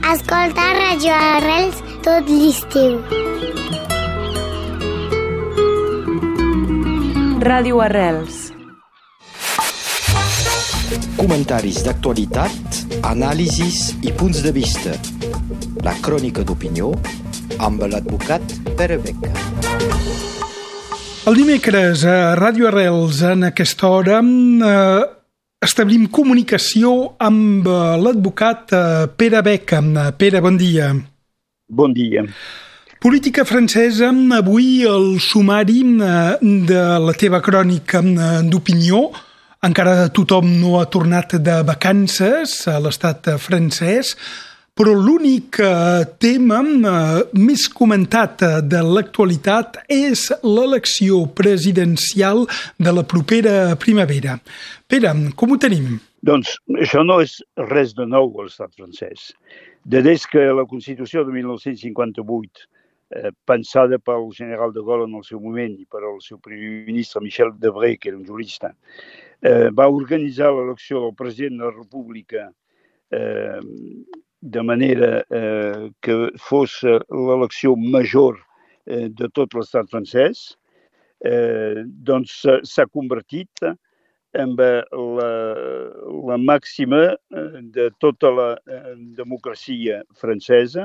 Escolta Radio Arrels tot l'estiu. Ràdio Arrels. Comentaris d'actualitat, anàlisis i punts de vista. La crònica d'opinió amb l'advocat Pere Beca. El dimecres a Ràdio Arrels, en aquesta hora, establim comunicació amb l'advocat Pere Beca. Pere, bon dia. Bon dia. Política francesa, avui el sumari de la teva crònica d'opinió. Encara tothom no ha tornat de vacances a l'estat francès, però l'únic tema més comentat de l'actualitat és l'elecció presidencial de la propera primavera. Pere, com ho tenim? Doncs això no és res de nou a l'estat francès. Des que la Constitució de 1958, pensada pel general de Gaulle en el seu moment i per al seu primer ministre Michel Debré, que era un jurista, va organitzar l'elecció del president de la República de manera que fos l'elecció major de tot l'estat francès, doncs s'ha convertit en la màxima de tota la democràcia francesa,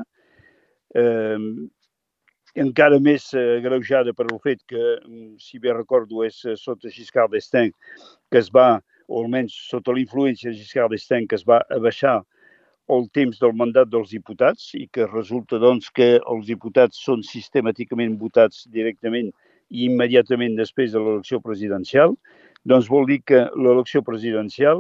encara més agreujada per el fet que, si bé recordo, és sota Giscard d'Estaing que es va, o almenys sota la influència de Giscard d'Estaing, que es va abaixar el temps del mandat dels diputats i que resulta doncs que els diputats són sistemàticament votats directament i immediatament després de l'elecció presidencial, doncs vol dir que l'elecció presidencial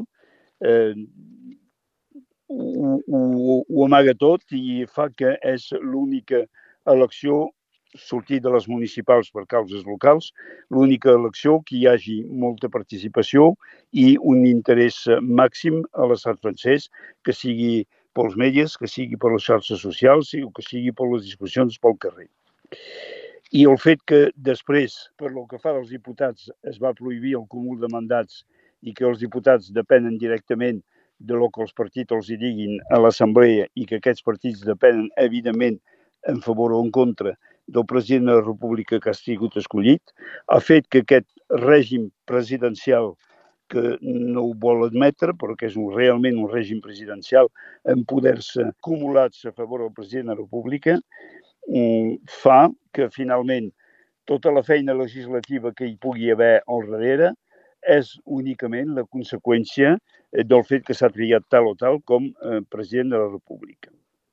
ho amaga tot i fa que és l'única elecció sortir de les municipals per causes locals, l'única elecció que hi hagi molta participació i un interès màxim a l'estat francès, que sigui pels mèdies, que sigui per les xarxes socials o que sigui per les discussions pel carrer. I el fet que després, per lo que fa als diputats, es va prohibir el cúmul de mandats i que els diputats depenen directament de lo que els partits els hi diguin a l'assemblea i que aquests partits depenen, evidentment, en favor o en contra del president de la República que ha sigut escollit, ha fet que aquest règim presidencial, que no ho vol admetre, però que és realment un règim presidencial amb poders acumulats a favor del president de la República, fa que finalment tota la feina legislativa que hi pugui haver al darrere és únicament la conseqüència del fet que s'ha triat tal o tal com president de la República.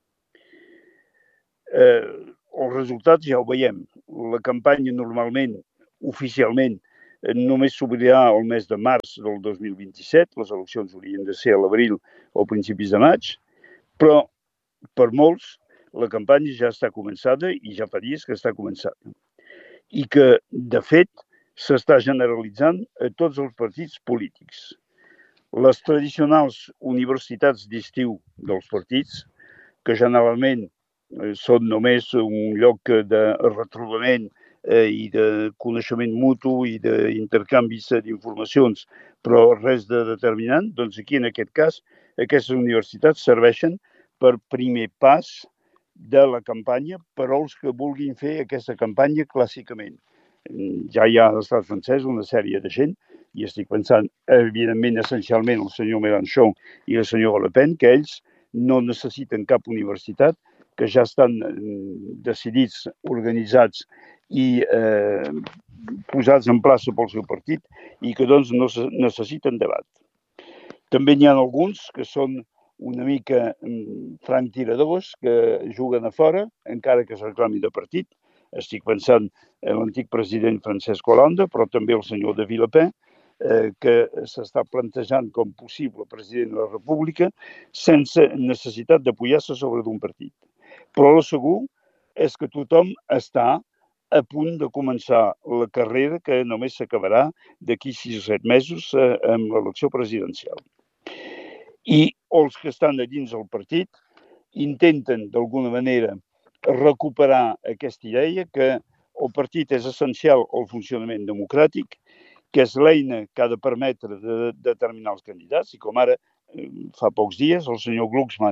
Els resultats ja ho veiem. La campanya normalment, oficialment, només s'obrirà el mes de març del 2027. Les eleccions haurien de ser a l'abril o principis de maig, però per molts la campanya ja està començada i ja fa dies que està començada. I que, de fet, s'està generalitzant a tots els partits polítics. Les tradicionals universitats d'estiu dels partits, que generalment són només un lloc de retrobament i de coneixement mutu i d'intercanvis d'informacions, però res de determinant, doncs aquí en aquest cas aquestes universitats serveixen per primer pas de la campanya per als que vulguin fer aquesta campanya clàssicament. Ja hi ha a l'estat francès una sèrie de gent, i estic pensant evidentment essencialment el senyor Mélenchon i el senyor Le Pen, que ells no necessiten cap universitat, que ja estan decidits, organitzats i posats en plaça pel seu partit i que doncs no necessiten debat. També n'hi ha alguns que són una mica franctiradors, que juguen a fora, encara que es reclami de partit. Estic pensant en l'antic president Francesc Hollande, però també el senyor de Villepin, que s'està plantejant com possible president de la República sense necessitat d'apoyar-se sobre d'un partit. Però el segur és que tothom està a punt de començar la carrera que només s'acabarà d'aquí 6 o 7 mesos amb l'elecció presidencial. I els que estan a dins del partit intenten d'alguna manera recuperar aquesta idea que el partit és essencial al funcionament democràtic, que és l'eina que ha de permetre de determinar els candidats, i com ara fa pocs dies el senyor Glucksmann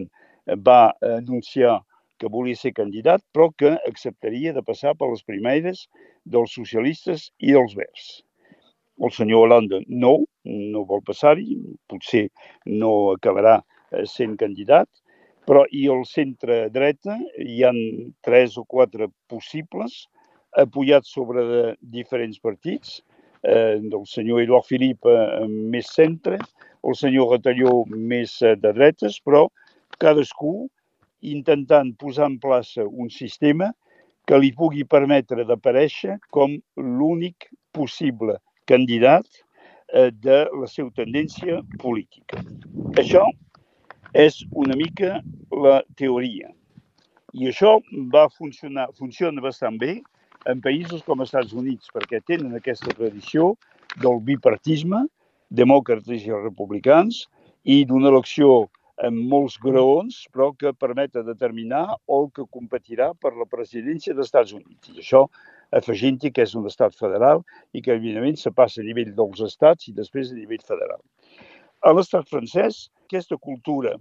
va anunciar que volia ser candidat, però que acceptaria de passar per les primeres dels socialistes i dels verds. El senyor Hollande no vol passar-hi, potser no acabarà sent candidat, però i el centre-dreta hi ha 3 o 4 possibles, apoyats sobre de diferents partits, del senyor Edouard Philippe més centre, el senyor Retailleau més de dretes, però cadascú intentant posar en plaça un sistema que li pugui permetre d'aparèixer com l'únic possible candidat de la seva tendència política. Això és una mica la teoria. I això funciona bastant bé en països com els Estats Units, perquè tenen aquesta tradició del bipartisme, demòcrates i republicans, i d'una elecció amb molts graons, però que permet determinar el que competirà per la presidència dels Estats Units. I això afegint-hi que és un estat federal i que, evidentment, se passa a nivell dels estats i després a nivell federal. A l'estat francès, aquesta cultura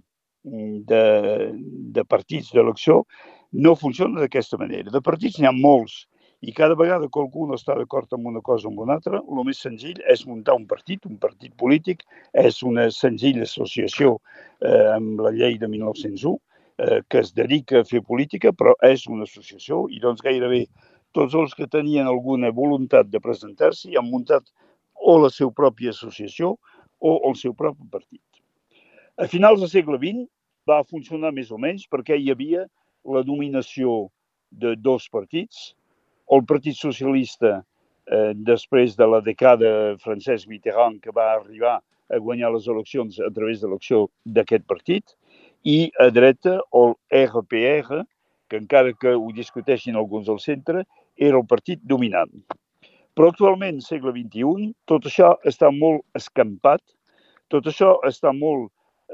de partits d'elecció no funciona d'aquesta manera. De partits n'hi ha molts i cada vegada que algú no està d'acord amb una cosa o amb una altra, el més senzill és muntar un partit polític, és una senzilla associació amb la llei de 1901 que es dedica a fer política, però és una associació i doncs gairebé tots els que tenien alguna voluntat de presentar-s'hi han muntat o la seva pròpia associació o el seu propi partit. A finals del segle XX va funcionar més o menys perquè hi havia la dominació de 2 partits, el Partit Socialista després de la dècada Francesc Mitterrand, que va arribar a guanyar les eleccions a través de l'acció d'aquest partit, i a dreta el RPR, que encara que ho discuteixin alguns del centre, era el partit dominant. Però actualment, segle XXI, tot això està molt escampat, tot això està molt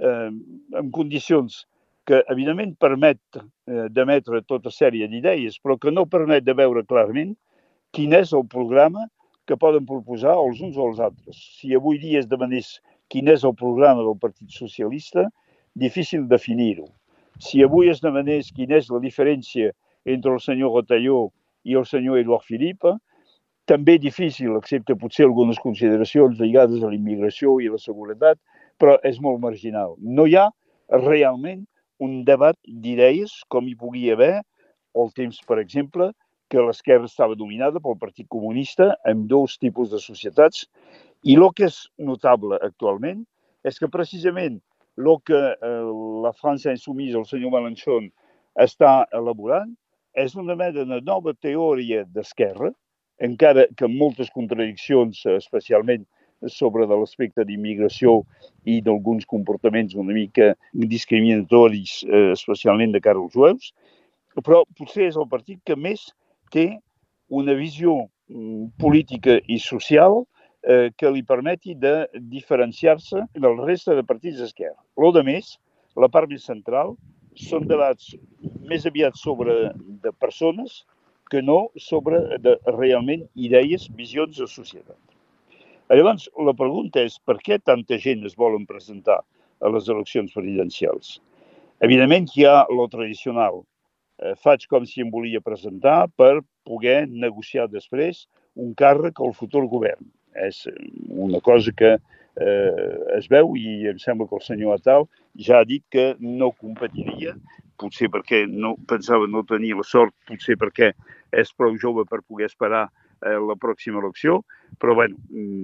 en condicions que, evidentment, permet d'emetre tota sèrie d'idees, però que no permet de veure clarament quin és el programa que poden proposar els uns o els altres. Si avui dia es demanés quin és el programa del Partit Socialista, difícil definir-ho. Si avui es demanés quina és la diferència entre el senyor Retailleau i el senyor Edouard Philippe, també difícil, excepte potser algunes consideracions lligades a la immigració i a la seguretat, però és molt marginal. No hi ha realment un debat d'idees com hi pugui haver al temps, per exemple, que l'esquerra estava dominada pel Partit Comunista amb 2 tipus de societats. I el que és notable actualment és que precisament el que la França Insoumise, el senyor Mélenchon, està elaborant és una mena de nova teoria d'esquerra, encara que amb moltes contradiccions, especialment sobre de l'aspecte d'immigració i d'alguns comportaments una mica discriminatoris, especialment de cara als jueus, però potser és el partit que més té una visió política i social que li permeti de diferenciar-se del resta de partits d'esquerra. El més, la part més central, són debats més aviat sobre de persones que no sobre realment idees, visions de societat. Llavors, la pregunta és per què tanta gent es volen presentar a les eleccions presidencials? Evidentment hi ha lo tradicional. Faig com si em volia presentar per poder negociar després un càrrec al futur govern. És una cosa que es veu i em sembla que el senyor Attal ja ha dit que no competiria, potser perquè no pensava no tenir la sort, potser perquè és prou jove per poder esperar la pròxima elecció, però bueno,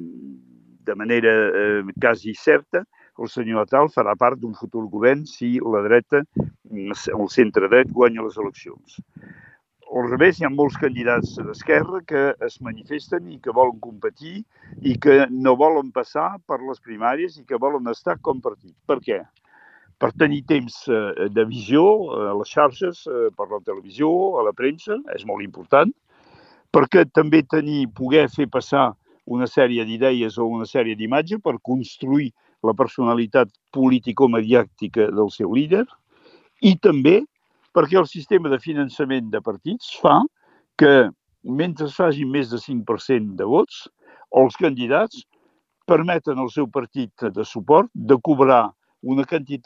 de manera quasi certa, el senyor Attal farà part d'un futur govern si la dreta, el centre-dret, guanya les eleccions. Al revés, hi ha molts candidats d'esquerra que es manifesten i que volen competir i que no volen passar per les primàries i que volen estar com partit. Per què? Per tenir temps de visió a les xarxes, per la televisió, a la premsa, és molt important, perquè també poder fer passar una sèrie d'idees o una sèrie d'imatges per construir la personalitat político-mediàtica del seu líder i també perquè el sistema de finançament de partits fa que, mentre es facin més de 5% de vots, els candidats permeten al seu partit de suport de cobrar una quantitat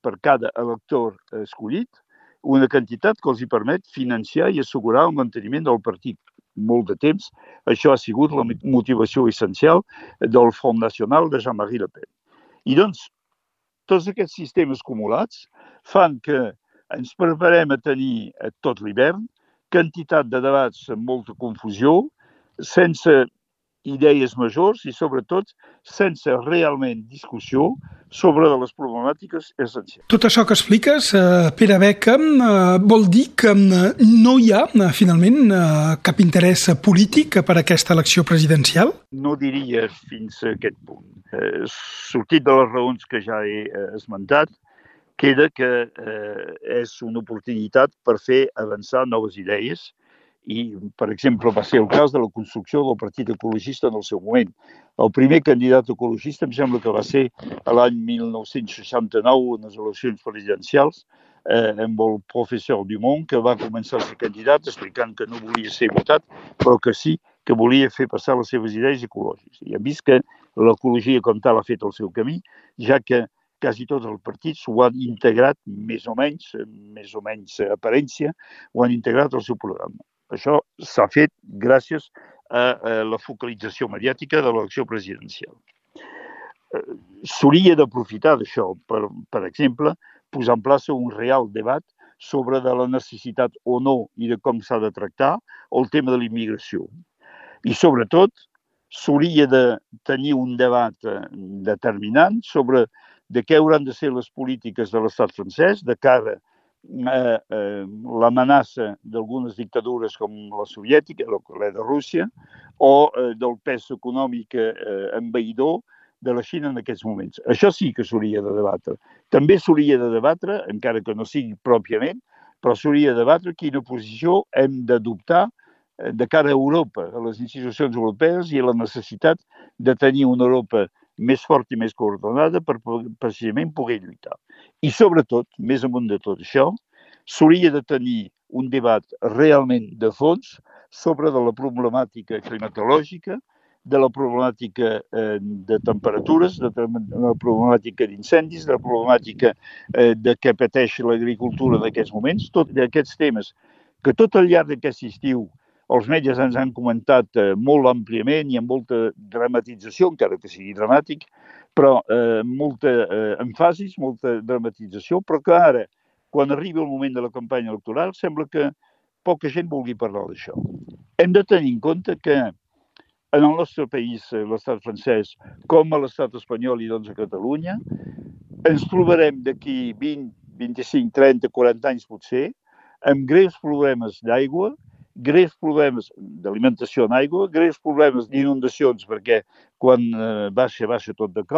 per cada elector escollit, una quantitat que els hi permet financiar i assegurar el manteniment del partit molt de temps. Això ha sigut la motivació essencial del Front Nacional de Jean-Marie Le Pen. I doncs, tots aquests sistemes acumulats fan que ens preparem a tenir tot l'hivern quantitat de debats amb molta confusió, sense idees majors i, sobretot, sense realment discussió sobre les problemàtiques essencials. Tot això que expliques, Pere Beca, vol dir que no hi ha, finalment, cap interès polític per a aquesta elecció presidencial? No diria fins a aquest punt. Sortit de les raons que ja he esmentat, queda que és una oportunitat per fer avançar noves idees i, per exemple, va ser el cas de la construcció del Partit Ecologista en el seu moment. El primer candidat ecologista em sembla que va ser l'any 1969 en les eleccions presidencials amb el professor Dumont, que va començar a ser candidat explicant que no volia ser votat, però que sí que volia fer passar les seves idees ecològiques. I hem vist que l'ecologia com tal ha fet el seu camí, ja que quasi tots els partits ho han integrat, més o menys aparència, ho han integrat al seu programa. Això s'ha fet gràcies a la focalització mediàtica de l'elecció presidencial. S'hauria d'aprofitar d'això, per exemple, posar en plaça un real debat sobre de la necessitat o no i de com s'ha de tractar el tema de l'immigració. I, sobretot, s'hauria de tenir un debat determinant sobre de què hauran de ser les polítiques de l'estat francès de cara a l'amenaça d'algunes dictadures com la soviètica, la de Rússia, o del pes econòmic envaïdor de la Xina en aquests moments. Això sí que s'hauria de debatre. També s'hauria de debatre, encara que no sigui pròpiament, però s'hauria de debatre quina posició hem d'adoptar de cara a Europa, a les institucions europees i a la necessitat de tenir una Europa més forta i més coordinada per precisament poder lluitar. I sobretot, més amunt de tot això, s'hauria de tenir un debat realment de fons sobre de la problemàtica climatològica, de la problemàtica de temperatures, de la problemàtica d'incendis, de la problemàtica de què pateix l'agricultura en aquests moments, tots aquests temes que tot al llarg d'aquest estiu els metges ens han comentat molt àmpliament i amb molta dramatització, encara que sigui dramàtic, però molta èmfasis, molta dramatització, però que ara, quan arribi el moment de la campanya electoral, sembla que poca gent vulgui parlar d'això. Hem de tenir en compte que en el nostre país, l'estat francès, com a l'estat espanyol i doncs a Catalunya, ens trobarem d'aquí 20, 25, 30, 40 anys potser, amb greus problemes d'aigua, greus problemes d'alimentació en aigua, greus problemes d'inundacions, perquè quan baixa tot de cop,